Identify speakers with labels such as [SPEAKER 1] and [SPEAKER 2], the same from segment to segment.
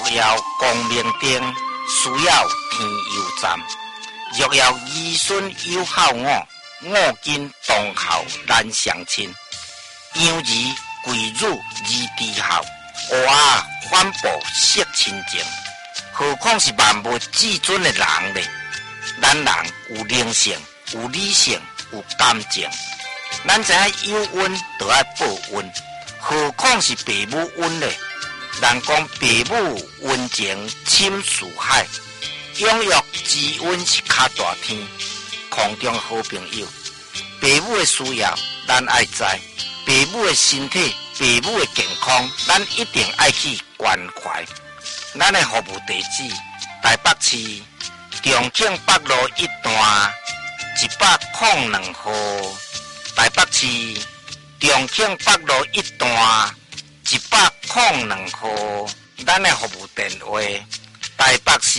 [SPEAKER 1] 若要光明灯，需要天佑站。若要儿孙有孝我，我今当孝难相亲。养儿贵辱而知孝，娃反哺惜亲情。何况是万物至尊的人呢？咱人有灵性，有理性，有感情。咱知影有恩就要报恩，何况是父母恩呢？人讲父母恩情深似海，养育之恩是较大天。空中好朋友，父母的需要咱爱知，父母的身体、父母的健康，咱一定爱去关怀。咱的服务地址：台北市重庆北路1段102号。台北市重庆北路1段102号。咱的服务电话：台北市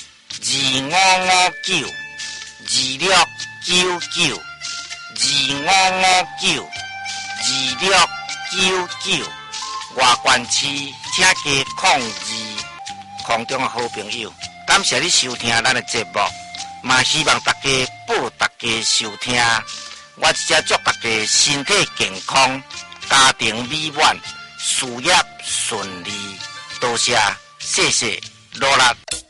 [SPEAKER 1] 25592699。25592699。外县市请加02。空中好朋友，感谢你收听咱的节目，嘛希望大家报大家收听。我只祝大家身体健康，家庭美满，事业顺利。多谢，谢谢，努力。